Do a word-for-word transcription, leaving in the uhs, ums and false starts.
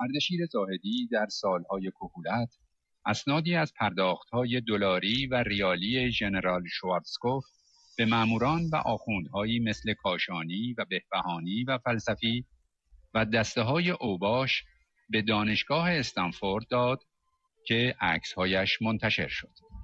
اردشیر زاهدی در سالهای کهولت اسنادی از پرداخت‌های دلاری و ریالی ژنرال شوارزکوف به ماموران و آخوندهایی مثل کاشانی و بهبهانی و فلسفی و دسته‌های اوباش به دانشگاه استنفورد داد که عکس‌هایش منتشر شد.